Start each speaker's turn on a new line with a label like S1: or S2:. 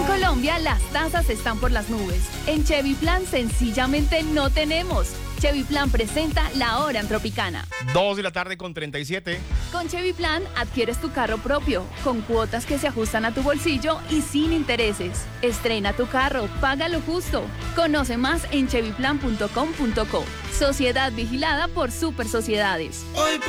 S1: Colombia, las tasas están por las nubes. En Chevy Plan, sencillamente no tenemos. Chevy Plan presenta la hora en Tropicana.
S2: 2:37 p.m.
S1: Con Chevy Plan adquieres tu carro propio, con cuotas que se ajustan a tu bolsillo y sin intereses. Estrena tu carro, págalo justo. Conoce más en chevyplan.com.co. Sociedad vigilada por Super Sociedades.
S3: Hoy